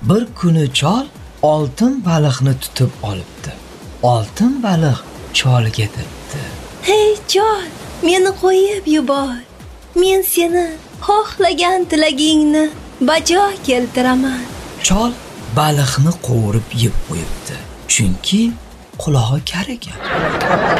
Bir kuni chol oltin baliqni tutib olibdi. Oltin baliq cholga debdi: "Hey chol, meni qo'yib yubor. Men seni xohlagan tilagingni bajo keltiraman." Chol baliqni qovurib yeb qo'yibdi, chunki qulog'i kar ekan.